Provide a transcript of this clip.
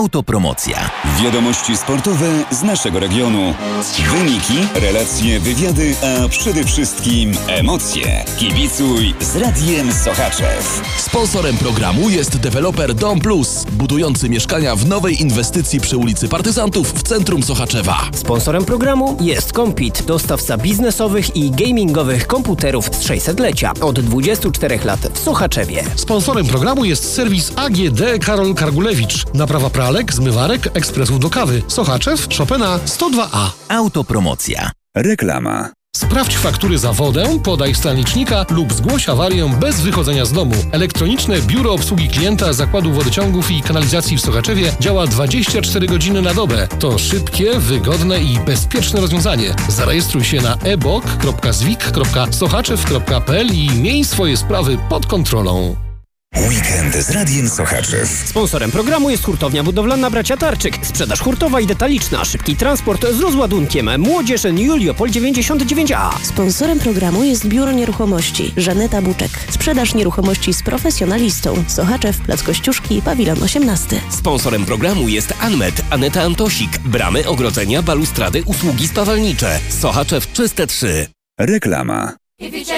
Autopromocja. Wiadomości sportowe z naszego regionu. Wyniki, relacje, wywiady, a przede wszystkim emocje. Kibicuj z Radiem Sochaczew. Sponsorem programu jest deweloper Dom Plus, budujący mieszkania w nowej inwestycji przy ulicy Partyzantów w centrum Sochaczewa. Sponsorem programu jest Compit, dostawca biznesowych i gamingowych komputerów z 600-lecia od 24 lat w Sochaczewie. Sponsorem programu jest serwis AGD Karol Kargulewicz. Naprawa pralek, zmywarek, ekspresów do kawy. Sochaczew, Chopina 102A. Autopromocja. Reklama. Sprawdź faktury za wodę, podaj stanicznika lub zgłoś awarię bez wychodzenia z domu. Elektroniczne Biuro Obsługi Klienta Zakładu Wodociągów i Kanalizacji w Sochaczewie działa 24 godziny na dobę. To szybkie, wygodne i bezpieczne rozwiązanie. Zarejestruj się na ebok.zwik.sochaczew.pl i miej swoje sprawy pod kontrolą. Weekend z Radiem Sochaczew. Sponsorem programu jest hurtownia budowlana Bracia Tarczyk. Sprzedaż hurtowa i detaliczna, szybki transport z rozładunkiem. Młodzież Juliopol 99A. Sponsorem programu jest Biuro Nieruchomości Żaneta Buczek. Sprzedaż nieruchomości z profesjonalistą. Sochaczew, Plac Kościuszki, Pawilon 18. Sponsorem programu jest Anmet, Aneta Antosik. Bramy, ogrodzenia, balustrady, usługi spawalnicze. Sochaczew Czyste 3. Reklama.